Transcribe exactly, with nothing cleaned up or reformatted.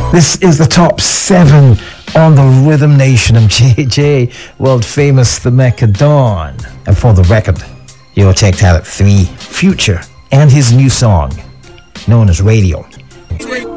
This is the top seven on the Rhythm Nation. I'm J J, world famous The Mecca Dawn. And for the record, you're checked out at three, Future, and his new song, known as Radio.